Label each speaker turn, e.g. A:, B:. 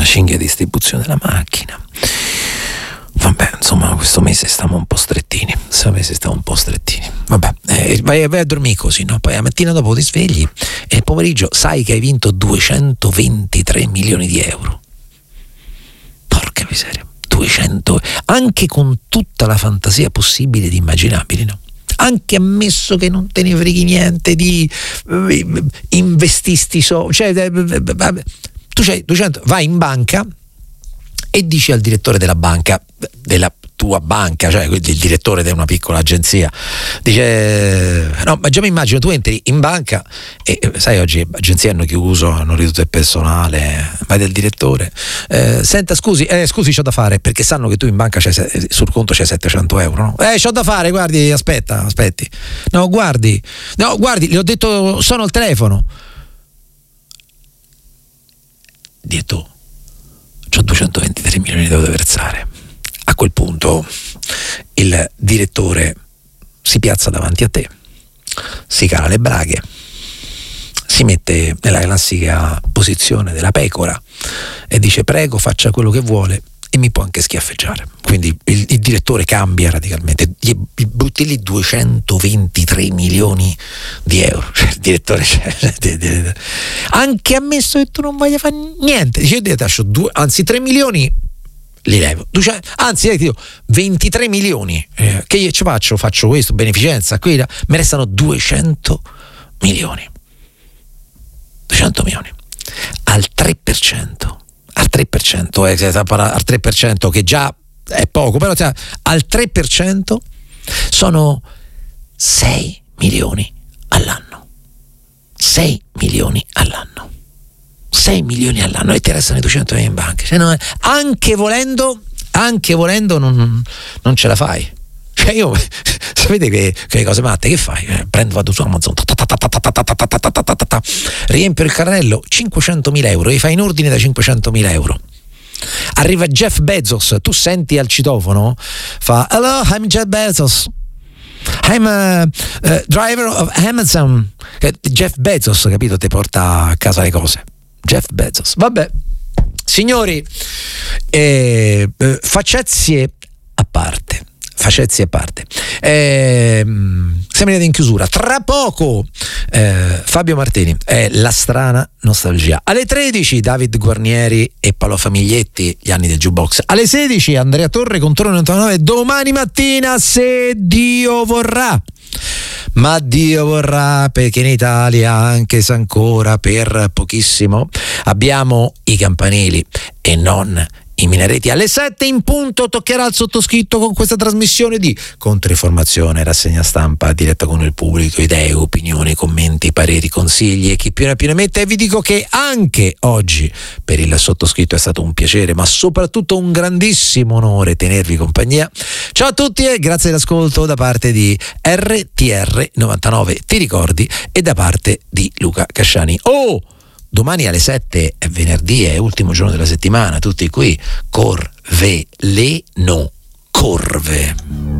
A: cinghia distribuzione della macchina. Vabbè, insomma, questo mese stiamo un po' strettini. Vabbè, vai a dormire così, no? Poi la mattina dopo ti svegli e il pomeriggio sai che hai vinto 223 milioni di euro. Porca miseria, 200, anche con tutta la fantasia possibile ed immaginabile, no? Anche ammesso che non te ne freghi niente di investisti, cioè tu c'hai 200, vai in banca e dici al direttore della banca, della tua banca, cioè il direttore di una piccola agenzia, dice no, ma già mi immagino tu entri in banca e sai, oggi agenzie hanno chiuso, hanno ridotto il personale, vai del direttore, senta scusi c'ho da fare, perché sanno che tu in banca sul conto c'è 700 euro, no? C'ho da fare, guardi, aspetti, no guardi, gli ho detto sono al telefono, dietro c'ho 223 milioni di euro da versare. A quel punto il direttore si piazza davanti a te, si cala le braghe, si mette nella classica posizione della pecora e dice prego, faccia quello che vuole e mi può anche schiaffeggiare. Quindi il direttore cambia radicalmente, gli butti lì 223 milioni di euro, cioè il direttore anche ammesso che tu non voglia fare niente, dice io ti lascio 3 milioni li levo, anzi io 23 milioni, che io ci faccio questo, beneficenza, qui me restano 200 milioni al 3%, al 3%, che già è poco, però al 3% sono 6 milioni all'anno, 6 milioni all'anno e ti restano i 200 in banca, cioè, no, anche volendo non ce la fai. Cioè io, sapete che cose matte che fai? Vado su Amazon, riempio il carrello, 500.000 euro, e fai in ordine da 500.000 euro. Arriva Jeff Bezos, tu senti al citofono, fa hello, I'm Jeff Bezos, I'm a driver of Amazon. Jeff Bezos, capito, ti porta a casa le cose. Jeff Bezos. Vabbè, signori, facezie a parte, siamo arrivati in chiusura. Tra poco Fabio Martini, La strana nostalgia. Alle 13 David Guarnieri e Paolo Famiglietti, Gli anni del jukebox. Alle 16 Andrea Torre con Torre 99. Domani mattina, se Dio vorrà. Ma Dio vorrà, perché in Italia, anche se ancora per pochissimo, abbiamo i campanili e non i minareti. Alle 7 in punto toccherà al sottoscritto con questa trasmissione di controinformazione, rassegna stampa diretta con il pubblico, idee, opinioni, commenti, pareri, consigli e chi più ne mette. E vi dico che anche oggi per il sottoscritto è stato un piacere, ma soprattutto un grandissimo onore tenervi compagnia. Ciao a tutti e grazie dell'ascolto da parte di RTR 99, ti ricordi, e da parte di Luca Casciani. Domani alle 7 è venerdì, è ultimo giorno della settimana, tutti qui, corve.